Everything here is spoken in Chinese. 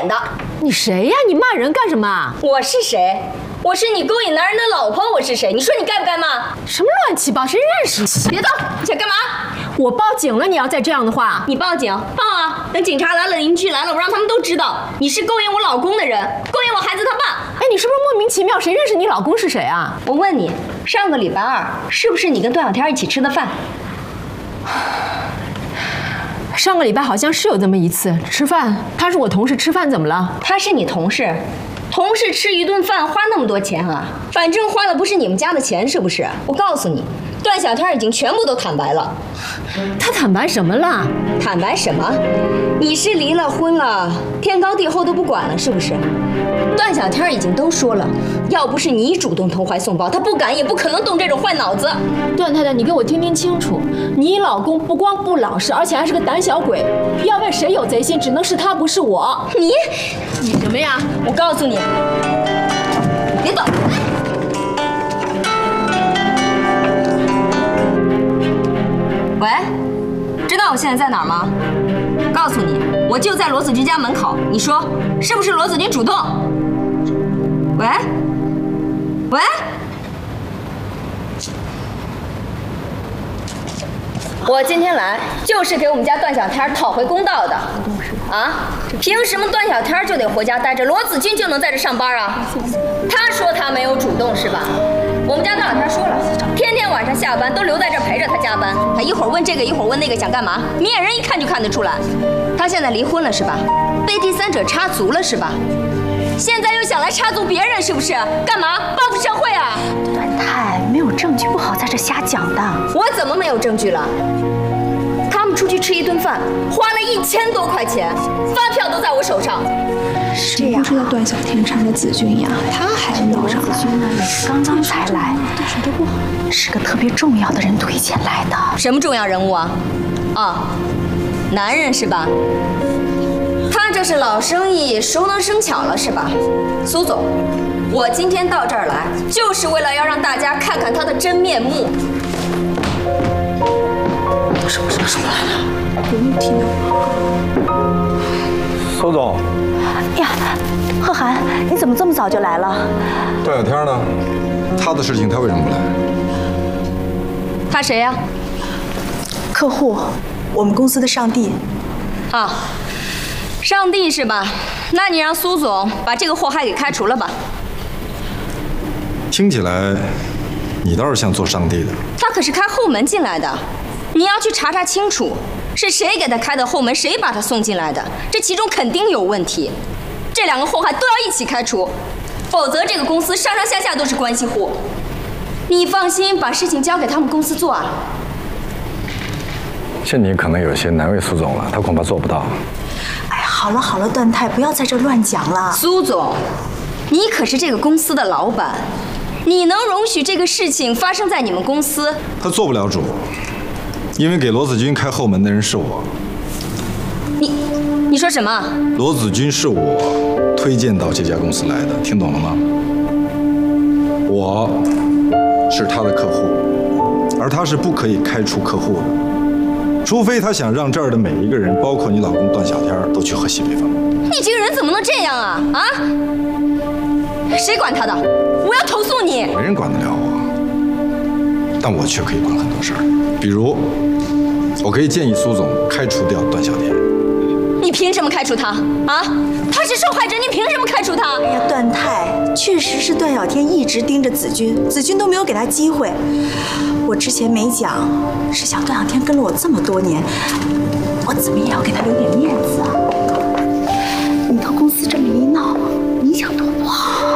脸的。 你谁呀？你骂人干什么？ 我是谁？我是你勾引男人的老婆，我是谁？你说你该不该骂？ 什么乱七八糟，谁认识你？ 别动！你想干嘛？ 我报警了！你要再这样的话， 你报警报啊！等警察来了，邻居来了，我让他们都知道你是勾引我老公的人，勾引我孩子他爸。 哎，你是不是莫名其妙？谁认识你老公是谁啊？ 我问你，上个礼拜二是不是你跟段小天一起吃的饭？ 上个礼拜好像是有这么一次吃饭，他是我同事，吃饭怎么了？ 他是你同事，同事吃一顿饭花那么多钱啊？反正花的不是你们家的钱，是不是？我告诉你，段小天已经全部都坦白了。 他坦白什么了？ 坦白什么？你是离了婚了，天高地厚都不管了，是不是？段小天已经都说了，要不是你主动投怀送抱，他不敢也不可能动这种坏脑子。 段太太，你给我听听清楚，你老公不光不老实，而且还是个胆小鬼。要问谁有贼心，只能是他，不是我。 你什么呀？ 我告诉你，别动。喂，知道我现在在哪儿吗？告诉你，我就在罗子君家门口。你说是不是罗子君主动？喂，喂，我今天来就是给我们家段小天讨回公道的。啊，凭什么段小天就得回家待着，罗子君就能在这上班啊？他说他没有主动是吧？我们家段小天说了，天天晚上下班都留在这陪着他加班，他一会儿问这个一会儿问那个，想干嘛？明眼人一看就看得出来。他现在离婚了是吧？被第三者插足了是吧？现在又想来插足别人是不是？干嘛？报复社会啊？ 段太，没有证据不好在这瞎讲的。 我怎么没有证据了？他们出去吃一顿饭，花了1000多块钱，发票都在我手上。 谁不知道段小天缠着子君呀？他还闹上了。子君呢也刚刚才来，是个特别重要的人推荐来的。 什么重要人物啊？啊，男人是吧？他这是老生意，熟能生巧了是吧？苏总，我今天到这儿来，就是为了要让大家看看他的真面目。 什么来了？有没有听到？ 苏总。 呀，贺涵，你怎么这么早就来了？ 段小天呢？他的事情他为什么不来？ 他谁呀？ 客户，我们公司的上帝。 啊，上帝是吧？那你让苏总把这个祸害给开除了吧。 听起来，你倒是像做上帝的。 他可是开后门进来的，你要去查查清楚，是谁给他开的后门，谁把他送进来的，这其中肯定有问题。这2个祸害都要一起开除，否则这个公司上上下下都是关系户。你放心，把事情交给他们公司做啊。 这你可能有些难为苏总了，他恐怕做不到。 哎呀，好了好了，段太，不要在这乱讲了。 苏总，你可是这个公司的老板，你能容许这个事情发生在你们公司？ 他做不了主，因为给罗子君开后门的人是我。 你说什么？ 罗子君是我推荐到这家公司来的，听懂了吗？我是他的客户，而他是不可以开除客户的，除非他想让这儿的每一个人，包括你老公段小天，都去喝西北风。 你这个人怎么能这样啊？啊！谁管他的？我要投诉你！ 没人管得了我，但我却可以管很多事儿，比如，我可以建议苏总开除掉段小天。 你凭什么开除他啊？他是受害者，你凭什么开除他？ 哎呀，段太，确实是段小天一直盯着子君，子君都没有给他机会。我之前没讲，是想段小天跟了我这么多年，我怎么也要给他留点面子啊。你到公司这么一闹，影响多大？